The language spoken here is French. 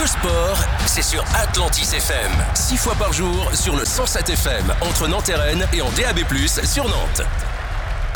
sport, c'est sur Atlantis FM. 6 fois par jour sur le 107 FM entre Nantes et Rennes et en DAB+, sur Nantes.